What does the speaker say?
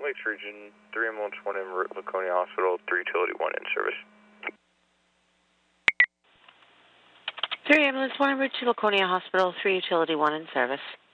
Lakes Region, 3 ambulance 1 in Laconia Hospital, 3 utility 1 in service. 3 ambulance 1 en route to Laconia Hospital, 3 utility 1 in service.